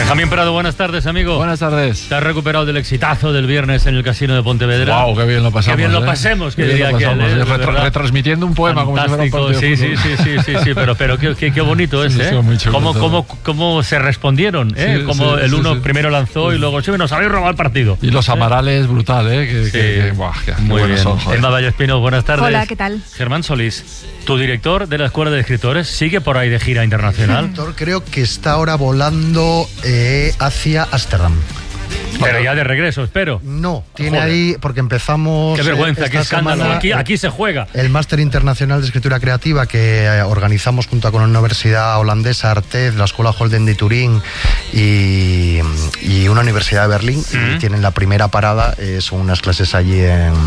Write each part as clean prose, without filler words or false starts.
Benjamín Prado, buenas tardes, amigo. Buenas tardes. ¿Te has recuperado del exitazo del viernes en el Casino de Pontevedra? ¡Wow! ¡Qué bien lo pasamos! ¡Qué bien lo pasemos! Que diría aquel, retransmitiendo un poema. Fantástico, como si fuera un partido. Sí, pero qué bonito es, ¿eh? Cómo se respondieron, ¿eh? Como el uno primero lanzó y luego, nos habéis robado el partido. Y los amarales, brutal, ¿eh? Muy bien. Emma Vallespino, buenas tardes. Hola, ¿qué tal? Germán Solís, tu director de la Escuela de Escritores, ¿sigue por ahí de gira internacional? Creo que está ahora volando hacia Ámsterdam. Pero ya de regreso, espero. No, tiene ahí, porque empezamos... Qué vergüenza, qué escándalo. Aquí se juega. El Máster Internacional de Escritura Creativa que organizamos junto con la Universidad Holandesa Artez, la Escuela Holden de Turín y una universidad de Berlín. Y tienen la primera parada, son unas clases allí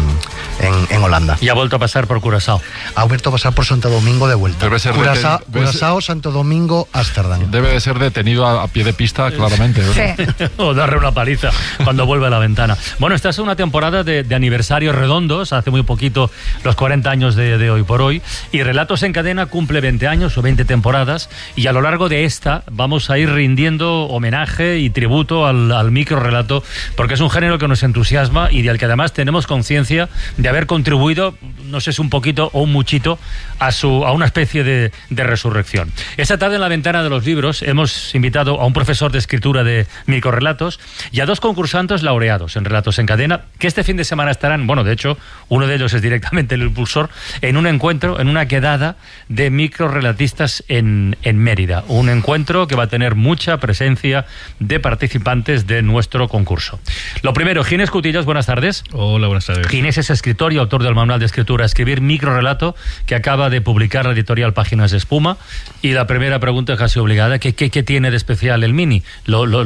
en Holanda. Y ha vuelto a pasar por Curazao. Ha vuelto a pasar por Santo Domingo de vuelta. Debe ser Curazao, Santo Domingo, Ámsterdam. Debe de ser detenido a pie de pista, claramente. Sí. O darle una paliza cuando vuelve a la ventana. Bueno, esta es una temporada de aniversarios redondos. Hace muy poquito los 40 años de Hoy por Hoy. Y Relatos en Cadena cumple 20 años o 20 temporadas. Y a lo largo de esta vamos a ir rindiendo homenaje y tributo al microrelato, porque es un género que nos entusiasma y del que además tenemos conciencia de haber contribuido, no sé si un poquito o un muchito, a una especie de resurrección. Esta tarde en la Ventana de los Libros hemos invitado a un profesor de escritura de microrelatos y a dos concursantes laureados en Relatos en Cadena, que este fin de semana estarán, bueno, de hecho, uno de ellos es directamente el impulsor, en un encuentro, en una quedada de microrelatistas en Mérida. Un encuentro que va a tener mucha presencia de participantes de nuestro concurso. Lo primero, Ginés Cutillas, buenas tardes. Hola, buenas tardes. Ginés es escritor y autor del manual de escritura Escribir microrelato, que acaba de publicar la editorial Páginas de Espuma. Y la primera pregunta es casi obligada, ¿qué tiene de especial el mini?